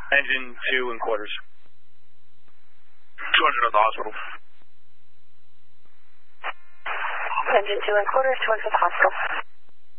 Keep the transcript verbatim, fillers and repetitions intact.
Engine two and quarters. two hundred at the hospital. Engine two and quarters, two hundred at the hospital.